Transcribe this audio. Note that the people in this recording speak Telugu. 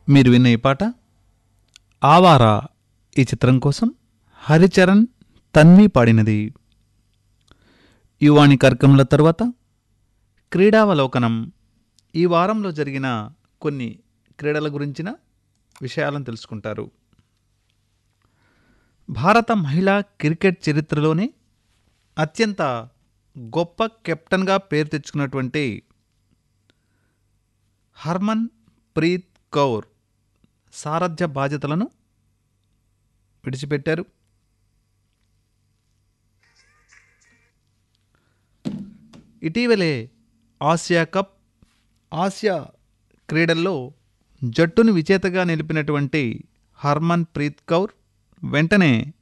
మీరు విన్న ఈ పాట ఆవారా ఈ చిత్రం కోసం హరిచరణ్ తన్వి పాడినది. యువాణి కార్యక్రమాల తర్వాత క్రీడావలోకనం. ఈ వారంలో జరిగిన కొన్ని క్రీడల గురించిన విషయాలను తెలుసుకుంటారు. భారత మహిళా క్రికెట్ చరిత్రలోనే అత్యంత గొప్ప కెప్టెన్గా పేరు తెచ్చుకున్నటువంటి హర్మన్ ప్రీత్ కౌర్ సారథ్య బాధ్యతలను విడిచిపెట్టారు. ఇటీవలే ఆసియా క్రీడల్లో జట్టును విజేతగా నిలిపినటువంటి హర్మన్ ప్రీత్ కౌర్ వెంటనే